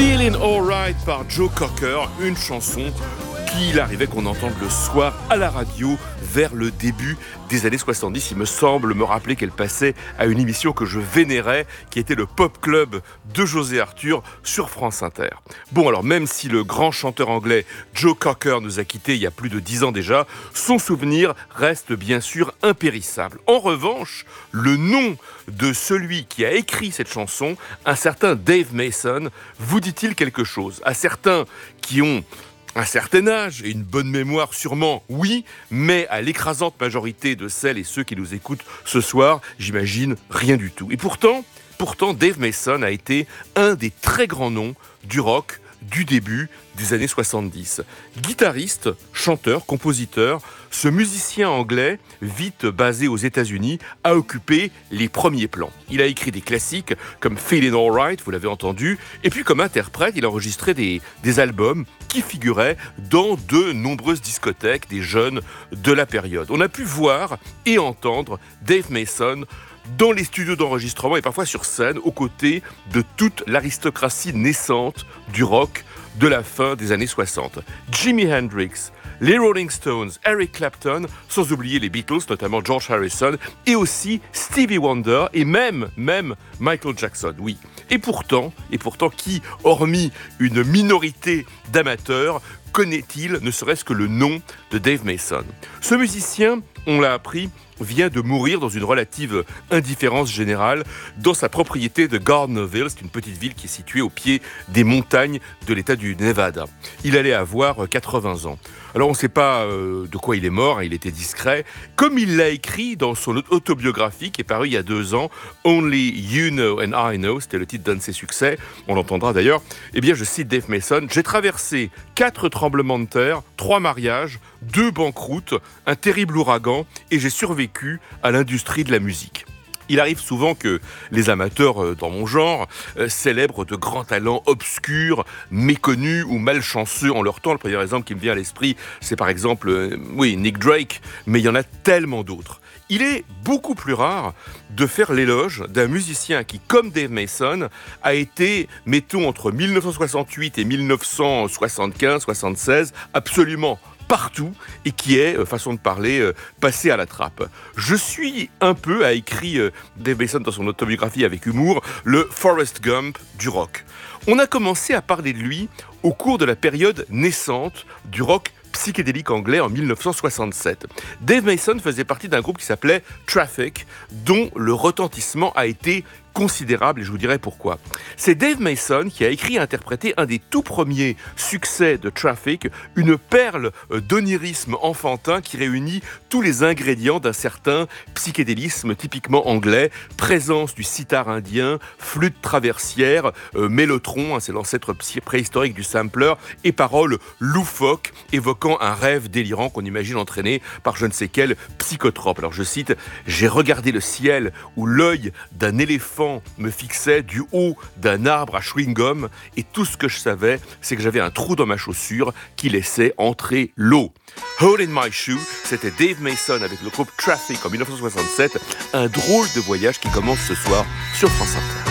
Feeling Alright par Joe Cocker, une chanson qu'il arrivait qu'on entende le soir à la radio vers le début des années 70. Il me semble me rappeler qu'elle passait à une émission que je vénérais, qui était le Pop Club de José Arthur sur France Inter. Bon, alors même si le grand chanteur anglais Joe Cocker nous a quittés il y a plus de 10 ans déjà, son souvenir reste bien sûr impérissable. En revanche, le nom de celui qui a écrit cette chanson, un certain Dave Mason, vous dit-il quelque chose? À certains qui ont un certain âge et une bonne mémoire sûrement, oui, mais à l'écrasante majorité de celles et ceux qui nous écoutent ce soir, j'imagine rien du tout. Et pourtant, Dave Mason a été un des très grands noms du rock du début des années 70. Guitariste, chanteur, compositeur, ce musicien anglais, vite basé aux États-Unis, a occupé les premiers plans. Il a écrit des classiques comme Feeling Alright, vous l'avez entendu, et puis comme interprète, il a enregistré des albums qui figuraient dans de nombreuses discothèques des jeunes de la période. On a pu voir et entendre Dave Mason dans les studios d'enregistrement et parfois sur scène, aux côtés de toute l'aristocratie naissante du rock de la fin des années 60. Jimi Hendrix, les Rolling Stones, Eric Clapton, sans oublier les Beatles, notamment George Harrison, et aussi Stevie Wonder, et même Michael Jackson, oui. Et pourtant, qui, hormis une minorité d'amateurs, connaît-il ne serait-ce que le nom de Dave Mason? Ce musicien, on l'a appris, vient de mourir dans une relative indifférence générale dans sa propriété de Gardnerville. C'est une petite ville qui est située au pied des montagnes de l'État du Nevada. Il allait avoir 80 ans. Alors on ne sait pas de quoi il est mort, il était discret. Comme il l'a écrit dans son autobiographie qui est paru il y a 2 ans, Only You Know and I Know, c'était le titre d'un de ses succès, on l'entendra d'ailleurs. Eh bien je cite Dave Mason, « J'ai traversé 4 tremblements de terre, 3 mariages, 2 banqueroutes, un terrible ouragan et j'ai survécu à l'industrie de la musique. » Il arrive souvent que les amateurs dans mon genre célèbrent de grands talents obscurs, méconnus ou malchanceux en leur temps. Le premier exemple qui me vient à l'esprit, c'est par exemple, Nick Drake, mais il y en a tellement d'autres. Il est beaucoup plus rare de faire l'éloge d'un musicien qui, comme Dave Mason, a été, mettons, entre 1968 et 1975-76, absolument partout et qui est, façon de parler, passé à la trappe. Je suis un peu, a écrit Dave Mason dans son autobiographie avec humour, le Forrest Gump du rock. On a commencé à parler de lui au cours de la période naissante du rock psychédélique anglais en 1967. Dave Mason faisait partie d'un groupe qui s'appelait Traffic, dont le retentissement a été considérable et je vous dirai pourquoi. C'est Dave Mason qui a écrit et interprété un des tout premiers succès de Traffic, une perle d'onirisme enfantin qui réunit tous les ingrédients d'un certain psychédélisme typiquement anglais, présence du sitar indien, flûte traversière, mélotron, c'est l'ancêtre préhistorique du sampler, et paroles loufoques évoquant un rêve délirant qu'on imagine entraîné par je ne sais quel psychotrope. Alors je cite, « J'ai regardé le ciel où l'œil d'un éléphant me fixait du haut d'un arbre à chewing-gum et tout ce que je savais, c'est que j'avais un trou dans ma chaussure qui laissait entrer l'eau. » Hole in my shoe, c'était Dave Mason avec le groupe Traffic en 1967, un drôle de voyage qui commence ce soir sur France Inter.